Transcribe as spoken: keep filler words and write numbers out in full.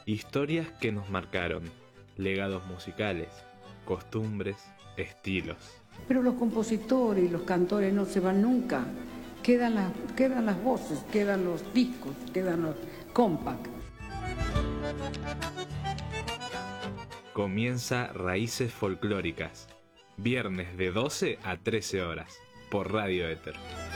Historias que nos marcaron, legados musicales, costumbres, estilos. Pero los compositores y los cantores no se van nunca. Quedan, la, quedan las voces, quedan los discos, quedan los compact. Comienza Raíces Folclóricas, viernes de doce a trece horas, por Radio Éter.